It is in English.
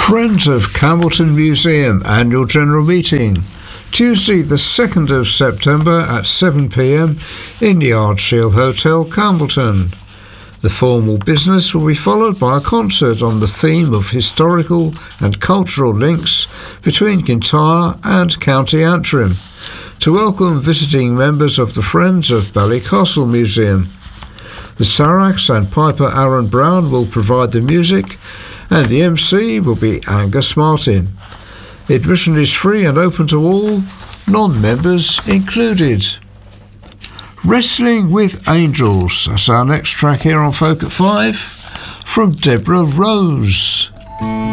Friends of Campbellton Museum Annual General Meeting, Tuesday the 2nd of September at 7 p.m. in the Ardshiel Hotel, Campbellton. The formal business will be followed by a concert on the theme of historical and cultural links between Kintyre and County Antrim to welcome visiting members of the Friends of Ballycastle Museum. The Saracs and Piper Aaron Brown will provide the music, and the MC will be Angus Martin. Admission is free and open to all, non-members included. Wrestling with Angels, that's our next track here on Folk at 5, from Deborah Rose.